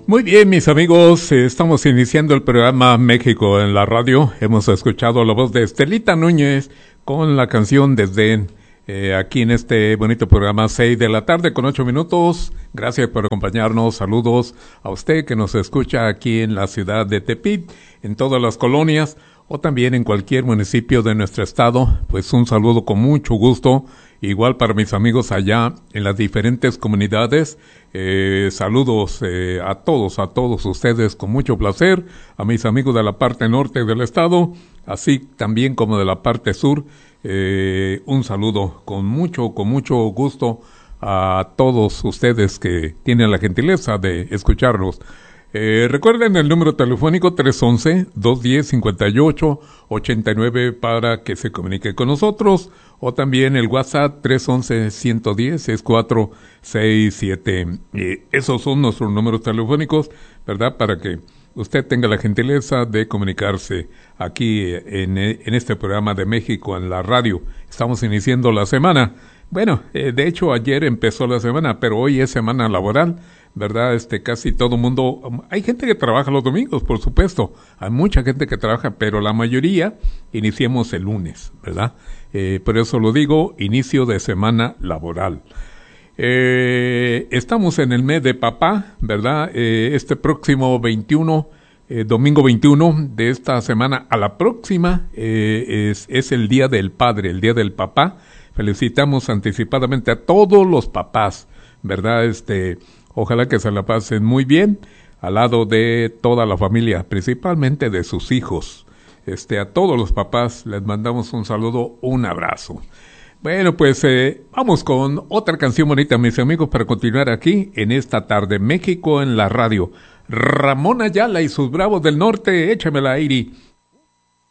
Muy bien, mis amigos, estamos iniciando el programa México en la radio. Hemos escuchado la voz de Estelita Núñez con la canción Desdén, aquí en este bonito programa, 6 de la tarde con 8 minutos. Gracias por acompañarnos. Saludos a usted que nos escucha aquí en la ciudad de Tepic, en todas las colonias o también en cualquier municipio de nuestro estado. Pues un saludo con mucho gusto. Igual para mis amigos allá en las diferentes comunidades, saludos a todos ustedes con mucho placer, a mis amigos de la parte norte del estado, así también como de la parte sur, un saludo con mucho gusto a todos ustedes que tienen la gentileza de escucharnos. Recuerden el número telefónico 311-210-5889 para que se comunique con nosotros, o también el WhatsApp 311-110-6467. Esos son nuestros números telefónicos, ¿verdad? Para que usted tenga la gentileza de comunicarse aquí en este programa de México en la radio. Estamos iniciando la semana. Bueno, de hecho ayer empezó la semana, pero hoy es semana laboral, ¿verdad? Casi todo mundo, hay gente que trabaja los domingos, por supuesto, hay mucha gente que trabaja, pero la mayoría iniciamos el lunes, ¿verdad? Por eso lo digo, inicio de semana laboral. Estamos en el mes de papá, ¿verdad? Este próximo 21, domingo 21 de esta semana a la próxima, es el Día del Padre, el Día del Papá. Felicitamos anticipadamente a todos los papás, ¿verdad? Ojalá que se la pasen muy bien al lado de toda la familia, principalmente de sus hijos. A todos los papás les mandamos un saludo, un abrazo. Bueno, pues vamos con otra canción bonita, mis amigos, para continuar aquí en esta tarde. México en la radio. Ramón Ayala y sus Bravos del Norte, échamela, Iri.